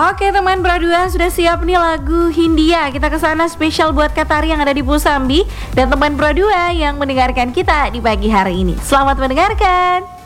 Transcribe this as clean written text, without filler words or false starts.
Oke teman Pro2 sudah siap nih lagu Hindia. Kita kesana spesial buat Katari yang ada di Pusambi dan teman Pro2 yang mendengarkan kita di pagi hari ini. Selamat mendengarkan.